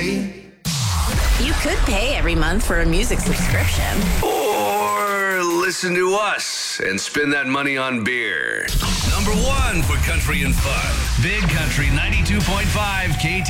You could pay every month for a music subscription. Or listen to us and spend that money on beer. Number one for country and fun. Big Country 92.5 KT.